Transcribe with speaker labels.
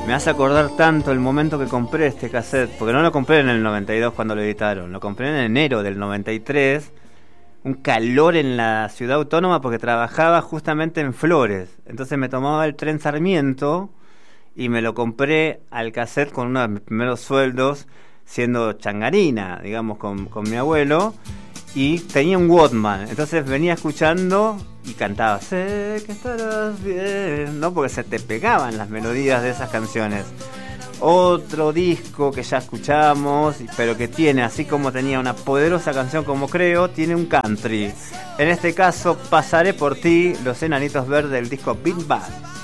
Speaker 1: Me hace acordar tanto el momento que compré este cassette, porque no lo compré en el 92 cuando lo editaron, lo compré en enero del 93, un calor en la ciudad autónoma porque trabajaba justamente en Flores, entonces me tomaba el tren Sarmiento y me lo compré al cassette con uno de mis primeros sueldos, siendo changarina, digamos, con mi abuelo, y tenía un Walkman, entonces venía escuchando y cantaba, sé que estarás bien, ¿no? Porque se te pegaban las melodías de esas canciones. Otro disco que ya escuchamos, pero que tiene, así como tenía una poderosa canción como Creo, tiene un country. En este caso, Pasaré por ti, Los Enanitos Verdes del disco Big Bang.